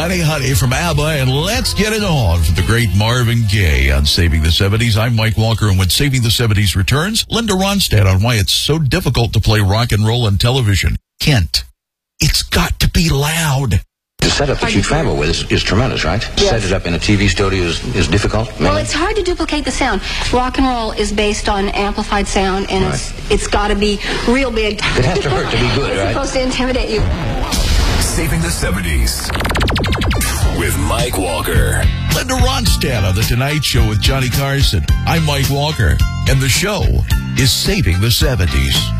Honey, Honey from ABBA, and let's get it on for the great Marvin Gaye on Saving the 70s. I'm Mike Walker, and when Saving the 70s returns, Linda Ronstadt on why it's so difficult to play rock and roll on television. Kent, it's got to be loud. The setup that you travel with is tremendous, right? Yes. Set it up in a TV studio is difficult? Well, it's hard to duplicate the sound. Rock and roll is based on amplified sound, and it's got to be real big. It has to hurt to be good, it's right? It's supposed to intimidate you. Saving the 70s with Mike Walker. Linda Ronstadt on The Tonight Show with Johnny Carson. I'm Mike Walker, and the show is Saving the 70s.